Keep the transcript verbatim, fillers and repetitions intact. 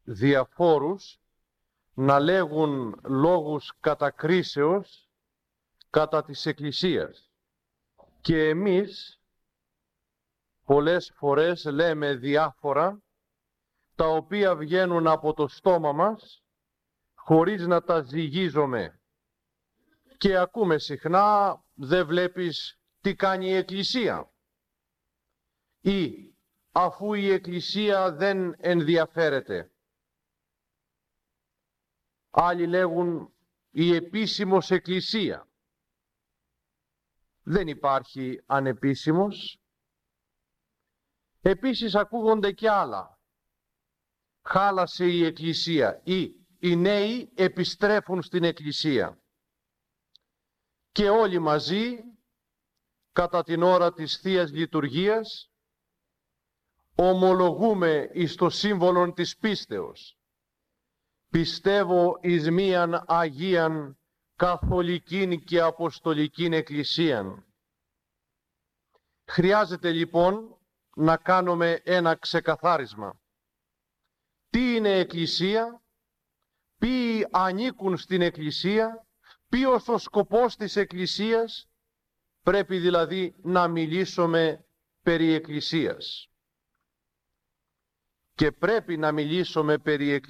διαφόρους να λέγουν λόγους κατακρίσεως κατά της Εκκλησίας. Και εμείς πολλές φορές λέμε διάφορα τα οποία βγαίνουν από το στόμα μας χωρίς να τα ζυγίζουμε. Και ακούμε συχνά, δεν βλέπεις τι κάνει η Εκκλησία, ή αφού η Εκκλησία δεν ενδιαφέρεται. Άλλοι λέγουν η επίσημος Εκκλησία. Δεν υπάρχει ανεπίσημος. Επίσης ακούγονται και άλλα. Χάλασε η Εκκλησία, ή οι νέοι επιστρέφουν στην Εκκλησία. Και όλοι μαζί, κατά την ώρα της Θείας Λειτουργίας, ομολογούμε εις το σύμβολον της πίστεως. Πιστεύω εις μίαν Αγίαν Καθολικήν και Αποστολικήν Εκκλησίαν. Χρειάζεται λοιπόν να κάνουμε ένα ξεκαθάρισμα. Τι είναι Εκκλησία, ποιοι ανήκουν στην Εκκλησία, ποιος ο σκοπός της Εκκλησίας. Πρέπει δηλαδή να μιλήσουμε περί Εκκλησίας. Και πρέπει να μιλήσουμε περί Εκκλησίας